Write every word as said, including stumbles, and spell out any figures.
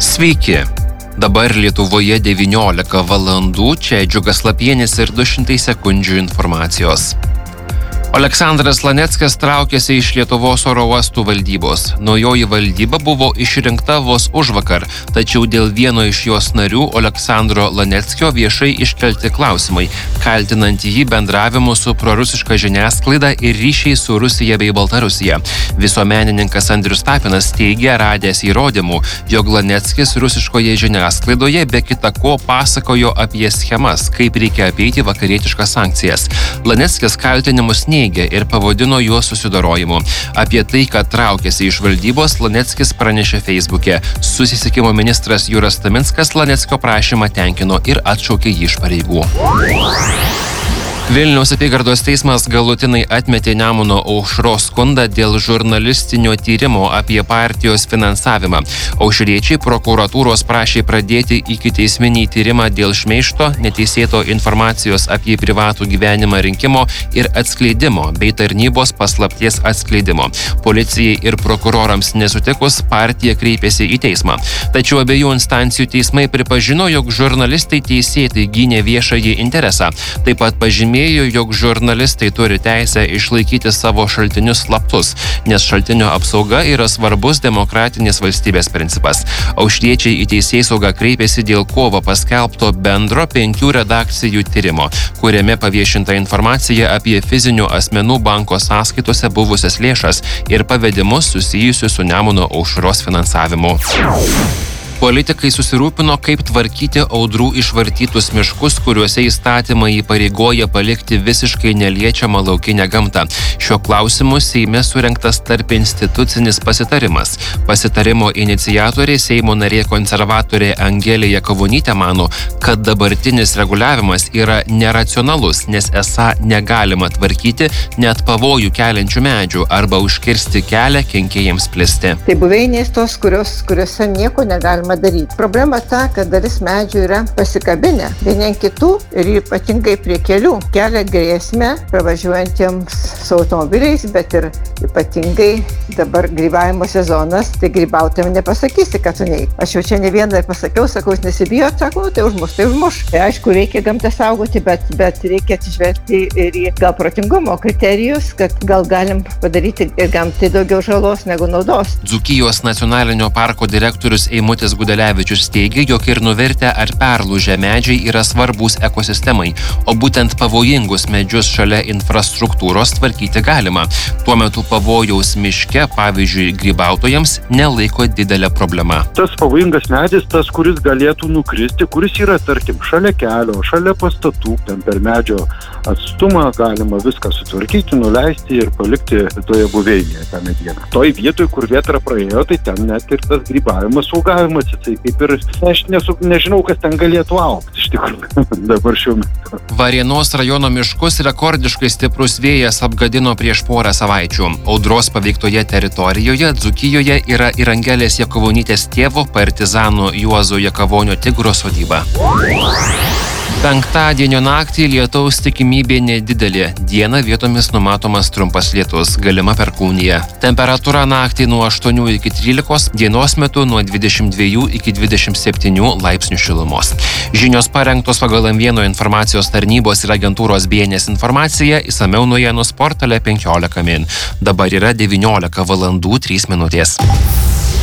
Sveiki. Dabar Lietuvoje devyniolika valandų, čia Džiugas Lapienis ir du šimtai sekundžių informacijos. Oleksandras Laneckas traukėsi iš Lietuvos oro uostų valdybos. Naujoji valdyba buvo išrinkta vos užvakar, tačiau dėl vieno iš jos narių Oleksandro Laneckio viešai iškelti klausimai, kaltinant jį bendravimu su prorusiška žiniasklaida ir ryšiai su Rusija bei Baltarusija. Visuomenininkas Andrius Tapinas teigia radęs įrodymų, jog Laneckis rusiškoje žiniasklaidoje be kita ko pasakojo apie schemas, kaip reikia apeiti vakarietiškas sankcijas. Laneckis kaltinimus neigia ir pavadino juos susidorojimu. Apie tai, kad traukėsi iš valdybos, Laneckis pranešė Feisbuke. Susisiekimo ministras Juras Taminskas Laneckio prašymą tenkino ir atšaukė jį iš pareigų. Vilniaus apygardos teismas galutinai atmetė Nemuno aušros skundą dėl žurnalistinio tyrimo apie partijos finansavimą. Aušriečiai prokuratūros prašė pradėti ikiteisminį tyrimą dėl šmeižto, neteisėto informacijos apie privatų gyvenimą rinkimo ir atskleidimo bei tarnybos paslapties atskleidimo. Policijai ir prokurorams nesutikus, partija kreipėsi į teismą. Tačiau abiejų instancijų teismai pripažino, jog žurnalistai teisėtai gynė viešąjį interesą. Taip pat pažymėjo, jog žurnalistai turi teisę išlaikyti savo šaltinius slaptus, nes šaltinio apsauga yra svarbus demokratinės valstybės principas. Aušriečiai į teisėsaugą kreipėsi dėl kovo paskelbto bendro penkių redakcijų tyrimo, kuriame paviešinta informacija apie fizinių asmenų banko sąskaitose buvusias lėšas ir pavedimus susijusius su Nemuno aušros finansavimu. Politikai susirūpino, kaip tvarkyti audrų išvartytus miškus, kuriuose įstatymai įpareigoja palikti visiškai neliečiamą laukinę gamtą. Šiuo klausimu Seime surengtas tarpinstitucinis pasitarimas. Pasitarimo iniciatorė Seimo narė konservatorė Angelija Kavonytė mano, kad dabartinis reguliavimas yra neracionalus, nes esą negalima tvarkyti net pavojų keliančių medžių arba užkirsti kelią kenkėjams plisti. Tai buveinės tos, kurios, kuriuose nieko negalima daryti. Problema ta, kad dalis medžių yra pasikabinę vieni ant kitų ir ypatingai prie kelių kelia grėsmę pravažiuojantiems su automobiliais, bet ir ypatingai dabar grybavimo sezonas, tai grybautojams nepasakysi, kad tu neik. Aš jau čia ne vieną pasakiau, sakau, jūs nesibijot, sakau, tai užmuš, tai užmuš. Tai aišku, reikia gamtą saugoti, bet, bet reikia atsižvelgti ir į gal protingumo kriterijus, kad gal galim padaryti ir gamtai daugiau žalos negu naudos. Dzūkijos nacionalinio parko direktorius Eimutis Gudelevičius teigia, jog ir nuvirtę ar perlūžę medžiai yra svarbūs ekosistemai, o būtent pavojingus medžius šalia infrastruktūros tvarkyti galima. Tuo metu pavojaus miške, pavyzdžiui, grybautojams nelaiko didelę problemą. Tas pavojingas medis, tas, kuris galėtų nukristi, kuris yra, tarkim, šalia kelio, šalia pastatų, ten per medžio atstumą galima viską sutvarkyti, nuleisti ir palikti toje buveinėje tą medieną. Toj vietoj, kur vėtra praėjo, tai ten net ir tas grybavimas, saugavimas, tai kaip ir aš nesu, nežinau, kas ten galėtų augti iš tikrųjų dabar šiuo metu. Varėnos rajono miškus rekordiškai stiprus vėjas apgadino prieš porą savaičių. Audros paveiktoje teritorijoje Dzūkijoje yra ir Angelės Jakavonytės tėvo partizano Juozo Jakavonio Tigro sodyba. Penktadienio naktį lietaus tikimybė nedidelė. Dieną vietomis numatomas trumpas lietus, galima perkūnija. Temperatūra naktį nuo aštuonių iki trylikos, dienos metu nuo dvidešimt dviejų iki dvidešimt septynių laipsnių šilumos. Žinios parengtos pagal M vieno informacijos tarnybos ir agentūros B N S informacija, išsamiau naujienų portale penkiolika min. Dabar yra devyniolika valandų trys minutės.